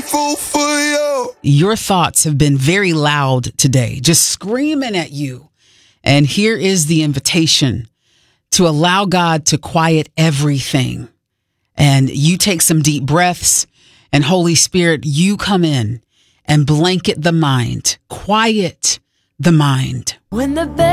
grateful for you. Your thoughts have been very loud today, just screaming at you. And here is the invitation to allow God to quiet everything. And you take some deep breaths, and Holy Spirit, you come in and blanket the mind, quiet the mind. When the